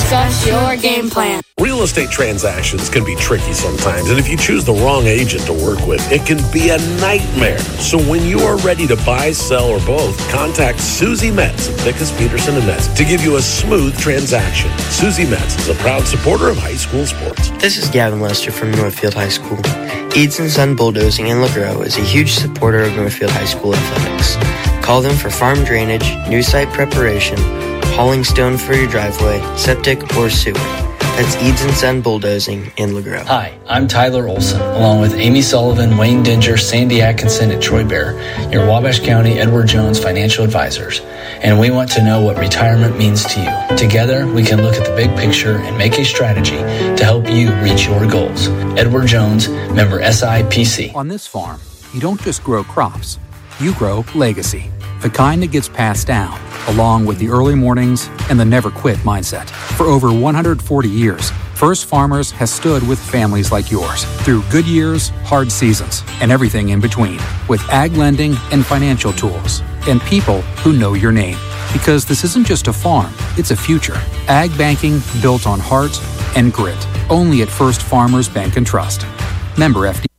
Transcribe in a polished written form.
discuss your game plan. Real estate transactions can be tricky sometimes, and if you choose the wrong agent to work with, it can be a nightmare. So when you are ready to buy, sell, or both, contact Susie Metz of Pickus, Peterson & Metz to give you a smooth transaction. Susie Metz is a proud supporter of high school sports. This is Gavin Lester from Northfield High School. Eads & Son Bulldozing in LeGros is a huge supporter of Northfield High School athletics. Call them for farm drainage, new site preparation, hauling stone for your driveway, septic, or sewer. That's Eads & Son Bulldozing in LeGros. Hi, I'm Tyler Olson, along with Amy Sullivan, Wayne Dinger, Sandy Atkinson, and Troy Bear, your Wabash County Edward Jones financial advisors. And we want to know what retirement means to you. Together, we can look at the big picture and make a strategy to help you reach your goals. Edward Jones, member SIPC. On this farm, you don't just grow crops, you grow legacy. The kind that gets passed down, along with the early mornings and the never-quit mindset. For over 140 years, First Farmers has stood with families like yours through good years, hard seasons, and everything in between, with ag lending and financial tools, and people who know your name. Because this isn't just a farm, it's a future. Ag banking built on heart and grit. Only at First Farmers Bank and Trust. Member FD.